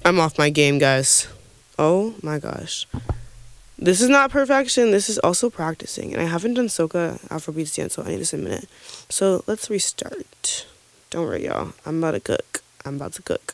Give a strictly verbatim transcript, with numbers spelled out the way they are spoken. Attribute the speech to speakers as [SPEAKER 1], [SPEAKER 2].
[SPEAKER 1] I'm off my game, guys. Oh my gosh. This is not perfection. This is also practicing. And I haven't done soca Afrobeats dance, so I need this in a minute. So let's restart. Don't worry, y'all. I'm about to cook. I'm about to cook.